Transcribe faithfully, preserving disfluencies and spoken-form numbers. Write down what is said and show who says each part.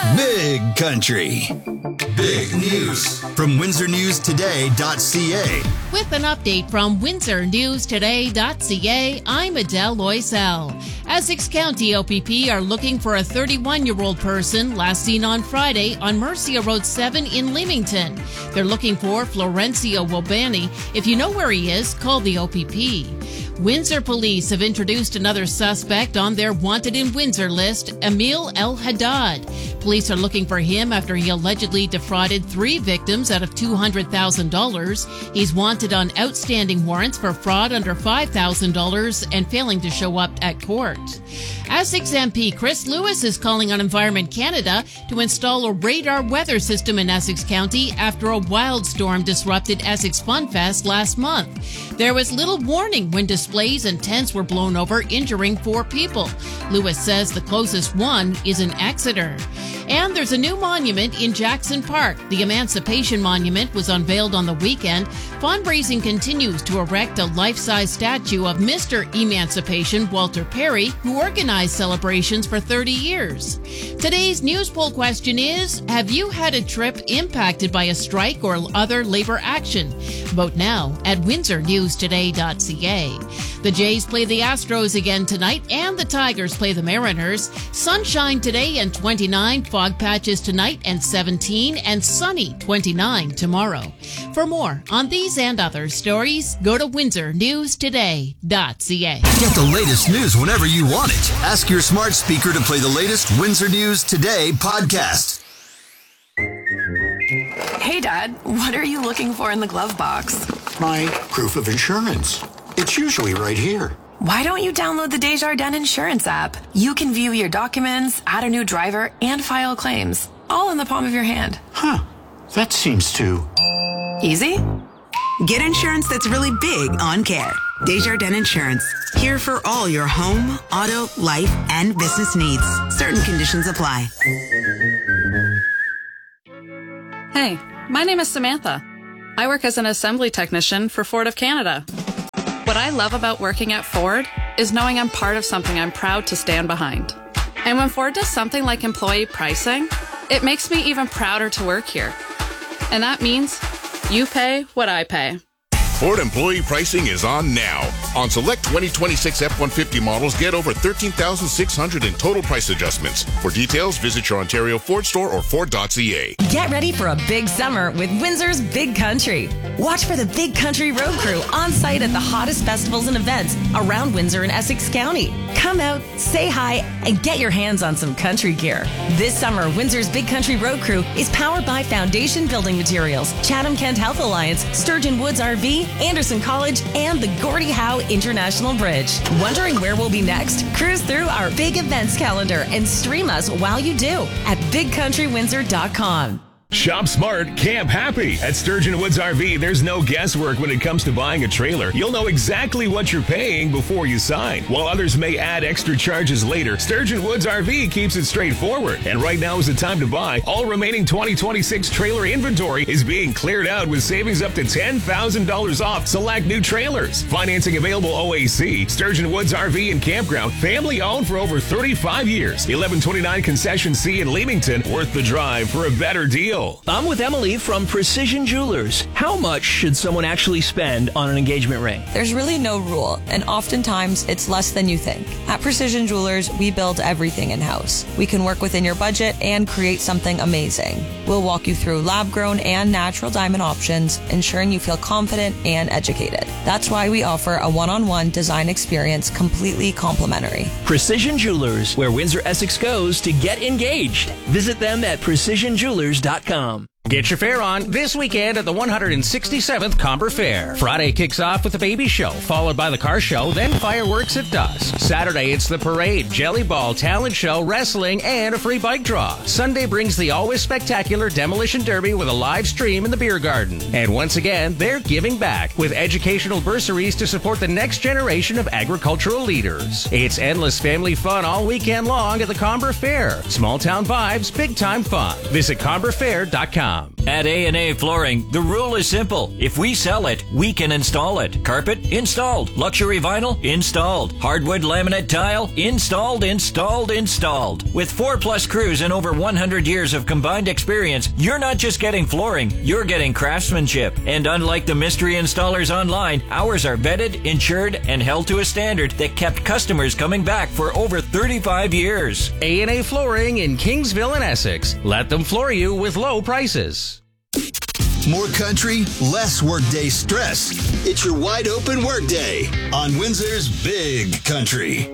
Speaker 1: Big Country. Big news from Windsor News Today dot C A.
Speaker 2: With an update from Windsor News Today dot C A, I'm Adele Loisel. Essex County O P P are looking for a thirty-one-year-old person last seen on Friday on Mercia Road seven in Leamington. They're looking for Florencio Wobani. If you know where he is, call the O P P. Windsor police have introduced another suspect on their wanted in Windsor list, Emil El Haddad. Police are looking for him after he allegedly defrauded three victims out of two hundred thousand dollars. He's wanted on outstanding warrants for fraud under five thousand dollars and failing to show up at court. Essex M P Chris Lewis is calling on Environment Canada to install a radar weather system in Essex County after a wild storm disrupted Essex Fun Fest last month. There was little warning when displays and tents were blown over, injuring four people. Lewis says the closest one is in Exeter. And there's a new monument in Jackson Park. The Emancipation Monument was unveiled on the weekend. Fundraising continues to erect a life-size statue of Mister Emancipation, Walter Perry, who organized celebrations for thirty years. Today's news poll question is, have you had a trip impacted by a strike or other labor action? Vote now at Windsor News Today dot C A. The Jays play the Astros again tonight, and the Tigers play the Mariners. Sunshine today and twenty-nine, fog patches tonight and seventeen, and sunny twenty-nine tomorrow. For more on these and other stories, go to Windsor News Today dot C A.
Speaker 1: Get the latest news whenever you want it. Ask your smart speaker to play the latest Windsor News Today podcast.
Speaker 3: Hey, Dad, what are you looking for in the glove box?
Speaker 4: My proof of insurance. It's usually right here.
Speaker 3: Why don't you download the Desjardins Insurance app? You can view your documents, add a new driver, and file claims, all in the palm of your hand.
Speaker 4: Huh. That seems too...
Speaker 3: easy?
Speaker 5: Get insurance that's really big on care. Desjardins Insurance. Here for all your home, auto, life, and business needs. Certain conditions apply.
Speaker 6: Hey, my name is Samantha. I work as an assembly technician for Ford of Canada. What I love about working at Ford is knowing I'm part of something I'm proud to stand behind. And when Ford does something like employee pricing, it makes me even prouder to work here. And that means you pay what I pay.
Speaker 7: Ford employee pricing is on now. On select twenty twenty-six F one fifty models, get over thirteen thousand six hundred dollars in total price adjustments. For details, visit your Ontario Ford store or Ford dot C A.
Speaker 8: Get ready for a big summer with Windsor's Big Country. Watch for the Big Country Road Crew on site at the hottest festivals and events around Windsor and Essex County. Come out, say hi, and get your hands on some country gear. This summer, Windsor's Big Country Road Crew is powered by Foundation Building Materials, Chatham Kent Health Alliance, Sturgeon Woods R V, Anderson College, and the Gordie Howe International Bridge. Wondering where we'll be next? Cruise through our big events calendar and stream us while you do at big country windsor dot com.
Speaker 9: Shop smart, camp happy. At Sturgeon Woods R V, there's no guesswork when it comes to buying a trailer. You'll know exactly what you're paying before you sign. While others may add extra charges later, Sturgeon Woods R V keeps it straightforward. And right now is the time to buy. All remaining twenty twenty-six trailer inventory is being cleared out with savings up to ten thousand dollars off select new trailers. Financing available O A C. Sturgeon Woods R V and Campground, family owned for over thirty-five years. eleven twenty-nine Concession C in Leamington, worth the drive for a better deal.
Speaker 10: I'm with Emily from Precision Jewelers. How much should someone actually spend on an engagement ring?
Speaker 11: There's really no rule, and oftentimes it's less than you think. At Precision Jewelers, we build everything in-house. We can work within your budget and create something amazing. We'll walk you through lab-grown and natural diamond options, ensuring you feel confident and educated. That's why we offer a one-on-one design experience completely complimentary.
Speaker 10: Precision Jewelers, where Windsor Essex goes to get engaged. Visit them at precision jewelers dot com.
Speaker 12: Get your fair on this weekend at the one hundred sixty-seventh Comber Fair. Friday kicks off with the baby show, followed by the car show, then fireworks at dusk. Saturday, it's the parade, jelly ball, talent show, wrestling, and a free bike draw. Sunday brings the always spectacular Demolition Derby with a live stream in the beer garden. And once again, they're giving back with educational bursaries to support the next generation of agricultural leaders. It's endless family fun all weekend long at the Comber Fair. Small town vibes, big time fun. Visit comber fair dot com. com.
Speaker 13: At A and A Flooring, the rule is simple. If we sell it, we can install it. Carpet? Installed. Luxury vinyl? Installed. Hardwood laminate tile? Installed, installed, installed. With four plus crews and over one hundred years of combined experience, you're not just getting flooring, you're getting craftsmanship. And unlike the mystery installers online, ours are vetted, insured, and held to a standard that kept customers coming back for over thirty-five years.
Speaker 12: A and A Flooring in Kingsville and Essex. Let them floor you with low prices.
Speaker 1: More country, less workday stress. It's your wide open workday on Windsor's Big Country.